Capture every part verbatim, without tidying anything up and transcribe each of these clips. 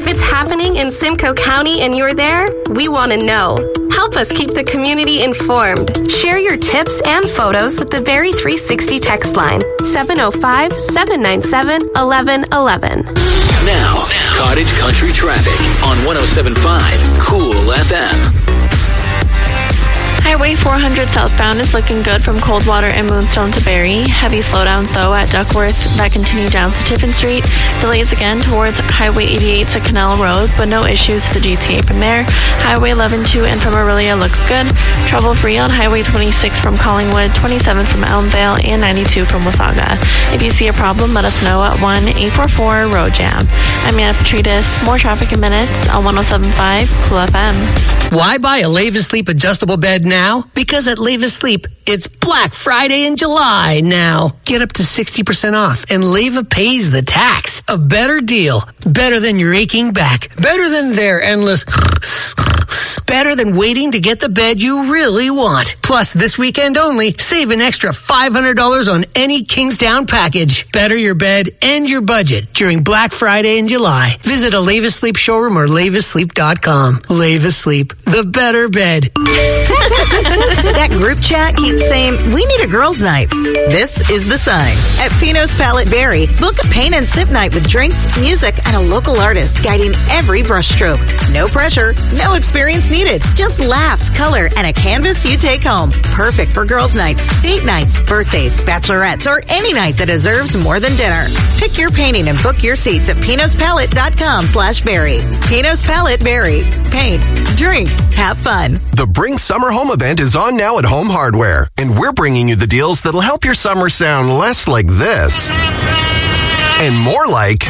it's happening in Simcoe County and you're there, we want to know. Help us keep the community informed. Share your tips and photos with the Barrie three sixty text line, seven oh five, seven nine seven, one one one one. Now, Cottage Country Traffic on one oh seven point five Cool F M. Highway four hundred southbound is looking good from Coldwater and Moonstone to Barrie. Heavy slowdowns, though, at Duckworth that continue down to Tiffin Street. Delays again towards Highway eighty-eight to Canal Road, but no issues to the G T A from there. Highway eleven two and from Aurelia looks good. Trouble-free on Highway twenty-six from Collingwood, twenty-seven from Elmvale, and ninety-two from Wasaga. If you see a problem, let us know at one eight four four road jam. I'm Anna Petridis. More traffic in minutes on one oh seven point five Cool F M. Why buy a Leva Sleep adjustable bed now? Because at Leva Sleep, it's Black Friday in July now. Get up to sixty percent off, and Leva pays the tax. A better deal. Better than your aching back. Better than their endless... Better than waiting to get the bed you really want. Plus, this weekend only, save an extra five hundred dollars on any Kingsdown package. Better your bed and your budget during Black Friday in July. Visit a Leva Sleep showroom or leva sleep dot com. Leva Sleep, the better bed. That group chat keeps saying, we need a girls' night. This is the sign. At Pino's Palette Barrie, book a paint and sip night with drinks, music, and a local artist guiding every brushstroke. No pressure, no experience needed. Just laughs, color, and a canvas you take home. Perfect for girls' nights, date nights, birthdays, bachelorettes, or any night that deserves more than dinner. Pick your painting and book your seats at pinos palette dot com slash Barrie. Pino's Palette Barrie. Paint, drink, have fun. The Bring Summer Home event is on now at Home Hardware, and we're bringing you the deals that'll help your summer sound less like this and more like...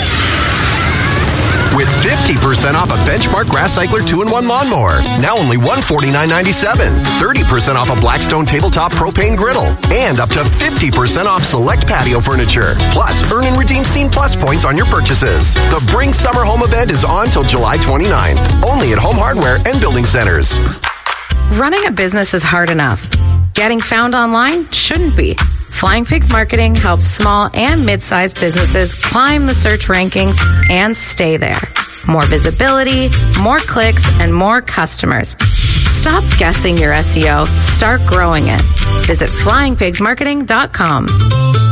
With fifty percent off a Benchmark Grass Cycler two in one lawnmower. Now only one hundred forty-nine ninety-seven. thirty percent off a Blackstone Tabletop Propane Griddle. And up to fifty percent off select patio furniture. Plus, earn and redeem Scene Plus points on your purchases. The Bring Summer Home event is on till July twenty-ninth. Only at Home Hardware and Building Centers. Running a business is hard enough. Getting found online shouldn't be. Flying Pigs Marketing helps small and mid-sized businesses climb the search rankings and stay there. More visibility, more clicks, and more customers. Stop guessing your S E O. Start growing it. Visit flying pigs marketing dot com.